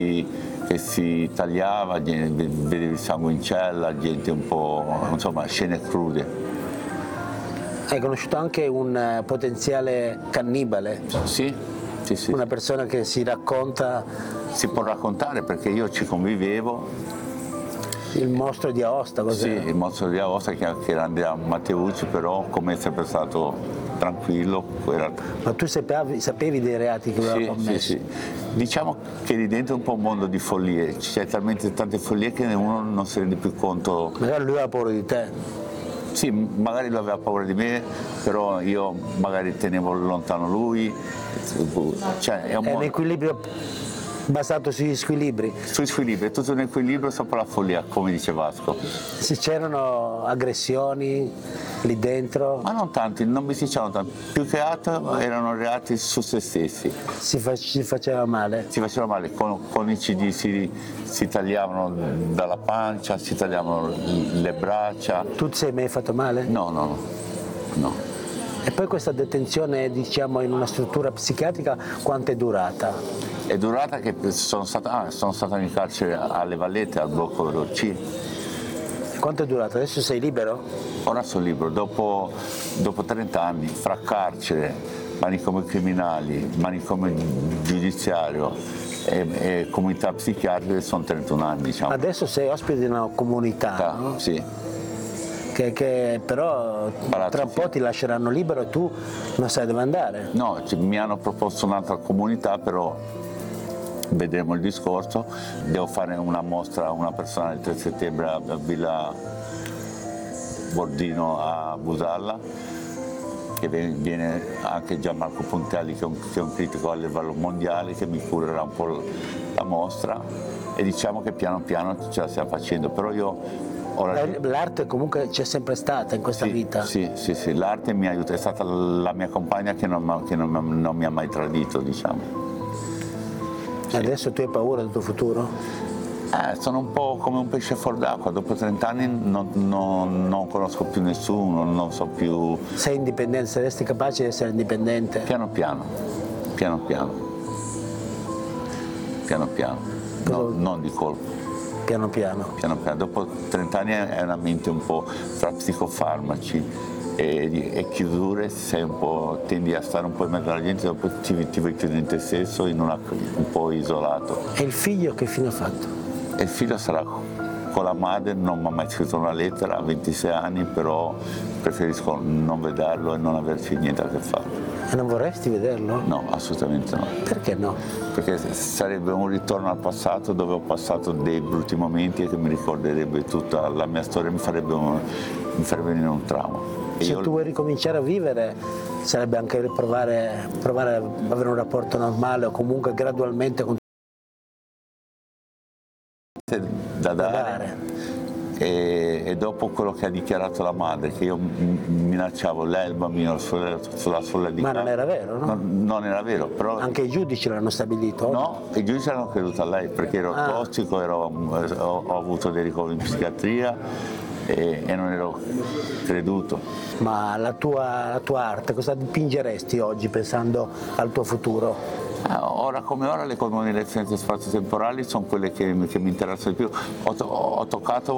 che si tagliava, vedevi il sangue in cella, gente un po', insomma, scene crude. Hai conosciuto anche un potenziale cannibale? Sì, sì, sì. Una persona che si racconta. Si può raccontare perché io ci convivevo. Il mostro di Aosta, cos'è? Sì, il mostro di Aosta che era Andrea Matteucci, però come è sempre stato tranquillo. Ma tu sapevi dei reati che aveva commesso? Sì, sì. Diciamo che lì dentro è un po' un mondo di follie, c'è talmente tante follie che uno non si rende più conto. Magari lui aveva paura di te. Sì, magari lui aveva paura di me, però io magari tenevo lontano lui. Cioè, è un equilibrio basato sugli squilibri. Sui squilibri, è tutto un equilibrio sopra la follia, come dice Vasco. Se c'erano aggressioni lì dentro? Ma non tanti, non mi si dicevano tanti, più che altro erano reati su se stessi. Si faceva male? Si faceva male, con i CD si tagliavano dalla pancia, si tagliavano le braccia. Tu ti sei mai fatto male? No. E poi questa detenzione, diciamo, in una struttura psichiatrica, quanto è durata? È durata che sono stato in carcere alle Vallette, al blocco C. Quanto è durata? Adesso sei libero? Ora sono libero, dopo 30 anni, fra carcere, manicomio criminali, manicomio giudiziario e comunità psichiatriche sono 31 anni, diciamo. Adesso sei ospite di una comunità, no? Sì. Che però tra un po' ti lasceranno libero e tu non sai dove andare. No, mi hanno proposto un'altra comunità, però vedremo il discorso. Devo fare una mostra a una persona il 3 settembre a Villa Bordino a Busalla, che viene anche Gianmarco Puntelli, che è un critico a livello mondiale, che mi curerà un po' la mostra, e diciamo che piano piano ce la stiamo facendo. Però io l'arte comunque c'è sempre stata in questa vita? Sì, l'arte mi aiuta, è stata la mia compagna che non mi ha mai tradito, diciamo. Sì. Adesso tu hai paura del tuo futuro? Sono un po' come un pesce fuor d'acqua, dopo 30 anni non conosco più nessuno, non so più. Sei indipendente, saresti capace di essere indipendente? Piano piano. No, non di colpo. Piano piano. Dopo 30 anni è una mente un po' tra psicofarmaci e chiusure, tendi a stare un po' in mezzo alla gente, dopo ti vuoi chiudere in te stesso, un po' isolato. E il figlio che fine ha fatto? E il figlio sarà con la madre, non mi ha mai scritto una lettera, ha 26 anni, però preferisco non vederlo e non averci niente a che fare. E non vorresti vederlo? No, assolutamente no. Perché no? Perché sarebbe un ritorno al passato, dove ho passato dei brutti momenti e che mi ricorderebbe tutta la mia storia, mi farebbe venire un trauma. Se tu vuoi ricominciare a vivere, sarebbe anche provare ad avere un rapporto normale o comunque gradualmente con da dare. E dopo quello che ha dichiarato la madre, che io minacciavo lei e il bambino sulla soglia di casa. Ma non era vero, no? Non era vero, però. Anche i giudici l'hanno stabilito? No, i giudici hanno creduto a lei perché ero tossico, ho avuto dei ricoveri in psichiatria e non ero creduto. Ma la tua arte, cosa dipingeresti oggi pensando al tuo futuro? Ora come ora le cosmodirezioni spazio-temporali sono quelle che mi interessano di più. Ho toccato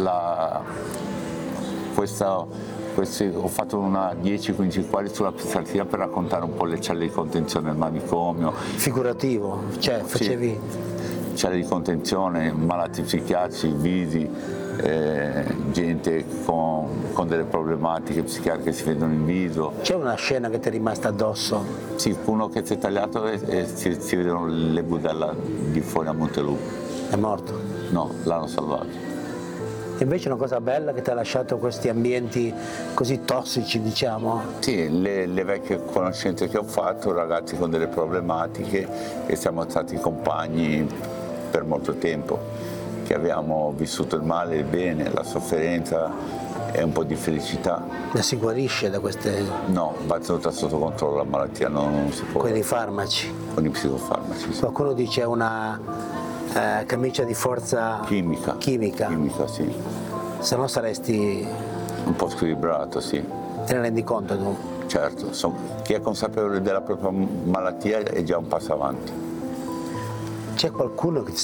ho fatto una 10-15 quadri sulla psichiatria per raccontare un po' le celle di contenzione del manicomio. Figurativo, cioè facevi? Sì, celle di contenzione, malati psichiatrici, visi, gente con delle problematiche psichiatriche che si vedono in viso. C'è una scena che ti è rimasta addosso? Sì, uno che si è tagliato e si vedono le budella di fuori a Montelupo. È morto? No, l'hanno salvato. E invece una cosa bella che ti ha lasciato questi ambienti così tossici, diciamo? Sì, le vecchie conoscenze che ho fatto, ragazzi con delle problematiche, che siamo stati compagni per molto tempo, che abbiamo vissuto il male e il bene, la sofferenza e un po' di felicità. La si guarisce da queste? No, va tenuta sotto controllo la malattia, non si può. Con i farmaci? Con i psicofarmaci, sì. Qualcuno dice una camicia di forza chimica, sì. Se no saresti un po' squilibrato, sì. Te ne rendi conto tu? Certo, chi è consapevole della propria malattia è già un passo avanti. c'è qualcuno che ti